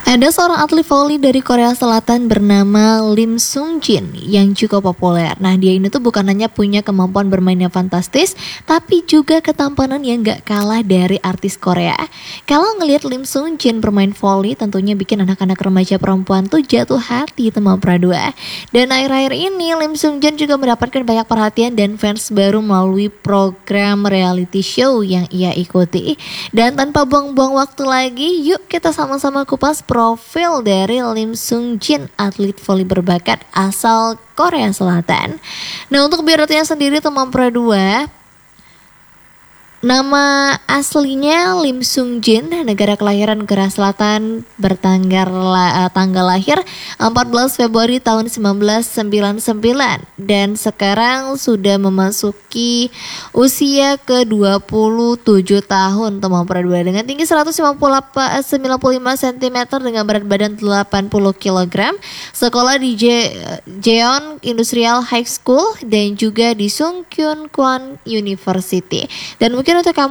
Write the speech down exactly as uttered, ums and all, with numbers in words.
Ada seorang atlet voli dari Korea Selatan bernama Lim Sung Jin yang cukup populer. Nah, dia ini tuh bukan hanya punya kemampuan bermain yang fantastis, tapi juga ketampanan yang gak kalah dari artis Korea. Kalau ngelihat Lim Sung Jin bermain voli, tentunya bikin anak-anak remaja perempuan tuh jatuh hati sama Pradua. Dan akhir-akhir ini Lim Sung Jin juga mendapatkan banyak perhatian dan fans baru melalui program reality show yang ia ikuti. Dan tanpa buang-buang waktu lagi, yuk kita sama-sama kupas profil dari Lim Sung Jin, atlet voli berbakat asal Korea Selatan. Nah, untuk biodata sendiri teman Pradua, nama aslinya Lim Sung Jin, negara kelahiran Korea Selatan, bertanggal uh, tanggal lahir empat belas Februari tahun seribu sembilan ratus sembilan puluh sembilan dan sekarang sudah memasuki usia ke dua puluh tujuh tahun teman Pradua, dengan tinggi seratus sembilan puluh lima sentimeter dengan berat badan delapan puluh kilogram. Sekolah di Je- Jeon Industrial High School dan juga di Sungkyun Kwon University. Dan mungkin untuk kamu